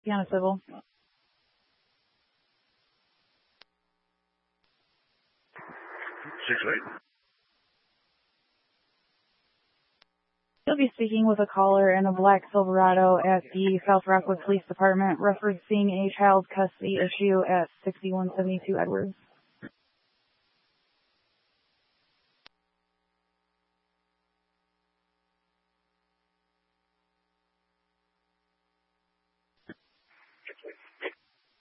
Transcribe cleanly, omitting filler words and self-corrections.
Piano Civil. 6-8. You'll be speaking with a caller in a black Silverado at the South Rockwood Police Department referencing a child custody issue at 6172 Edwards.